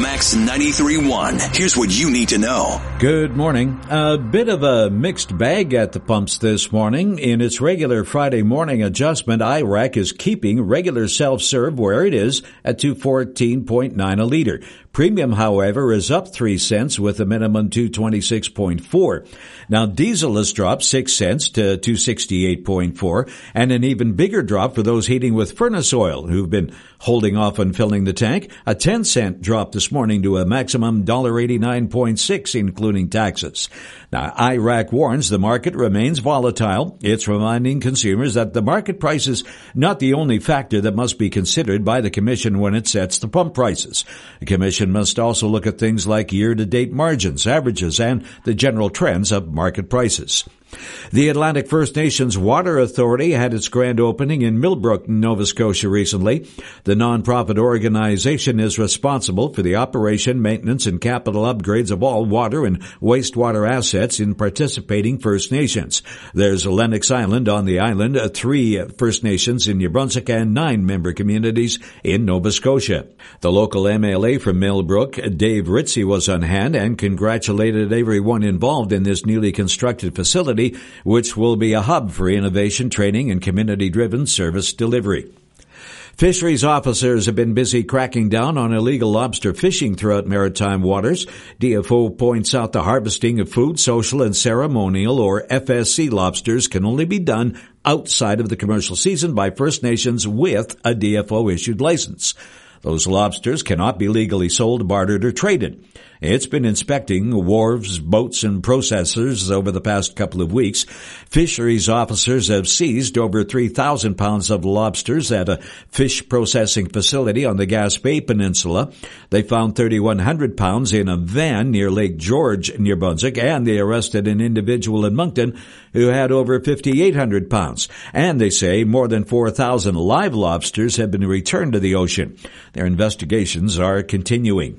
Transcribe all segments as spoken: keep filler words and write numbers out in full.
Max ninety-three point one. Here's what you need to know. Good morning. A bit of a mixed bag at the pumps this morning. In its regular Friday morning adjustment, I R A C is keeping regular self-serve where it is at two fourteen point nine a liter. Premium, however, is up three cents with a minimum two twenty-six point four. Now, diesel has dropped six cents to two sixty-eight point four, and an even bigger drop for those heating with furnace oil who've been holding off on filling the tank. A ten cent drop this morning to a maximum one dollar eighty-nine point six, including taxes. Now, I R A C warns the market remains volatile. It's reminding consumers that the market price is not the only factor that must be considered by the Commission when it sets the pump prices. The Commission must also look at things like year-to-date margins, averages, and the general trends of market prices. The Atlantic First Nations Water Authority had its grand opening in Millbrook, Nova Scotia recently. The nonprofit organization is responsible for the operation, maintenance, and capital upgrades of all water and wastewater assets in participating First Nations. There's Lennox Island on the island, three First Nations in New Brunswick, and nine member communities in Nova Scotia. The local M L A from Millbrook, Dave Ritchie, was on hand and congratulated everyone involved in this newly constructed facility, which will be a hub for innovation, training, and community-driven service delivery. Fisheries officers have been busy cracking down on illegal lobster fishing throughout maritime waters. D F O points out the harvesting of food, social, and ceremonial, or F S C lobsters can only be done outside of the commercial season by First Nations with a D F O-issued license. Those lobsters cannot be legally sold, bartered, or traded. It's been inspecting wharves, boats, and processors over the past couple of weeks. Fisheries officers have seized over three thousand pounds of lobsters at a fish processing facility on the Gaspé Peninsula. They found three thousand one hundred pounds in a van near Lake George, New Brunswick, and they arrested an individual in Moncton who had over five thousand eight hundred pounds. And they say more than four thousand live lobsters have been returned to the ocean. Their investigations are continuing.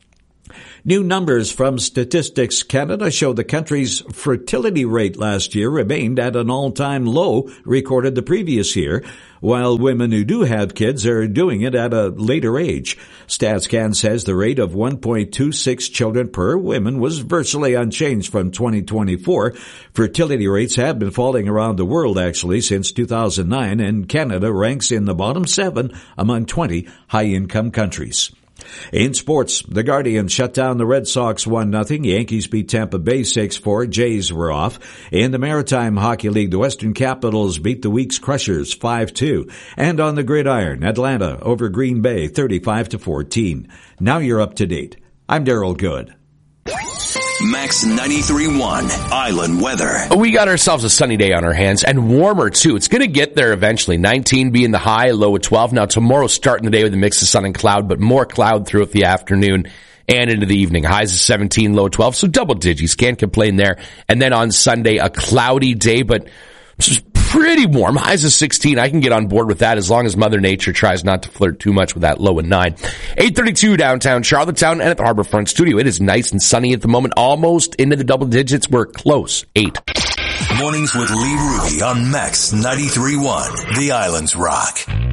New numbers from Statistics Canada show the country's fertility rate last year remained at an all-time low recorded the previous year, while women who do have kids are doing it at a later age. StatsCan says the rate of one point two six children per woman was virtually unchanged from twenty twenty-four. Fertility rates have been falling around the world, actually, since two thousand nine, and Canada ranks in the bottom seven among twenty high-income countries. In sports, the Guardians shut down the Red Sox one nothing. Yankees beat Tampa Bay six four. Jays were off. In the Maritime Hockey League, the Western Capitals beat the Weeks Crushers five two. And on the gridiron, Atlanta over Green Bay thirty-five to fourteen. Now you're up to date. I'm Daryl Good. Max ninety-three point one Island Weather. We got ourselves a sunny day on our hands, and warmer too. It's going to get there eventually. nineteen being the high, low at twelve. Now tomorrow starting the day with a mix of sun and cloud, but more cloud throughout the afternoon and into the evening. Highs of seventeen, low twelve, so double digits. Can't complain there. And then on Sunday, a cloudy day, but pretty warm. Highs of sixteen. I can get on board with that as long as Mother Nature tries not to flirt too much with that low of nine. eight thirty-two downtown Charlottetown and at the Harborfront Studio. It is nice and sunny at the moment, almost into the double digits. We're close. Eight. Mornings with Lee Ruby on Max ninety-three point one. The Islands Rock.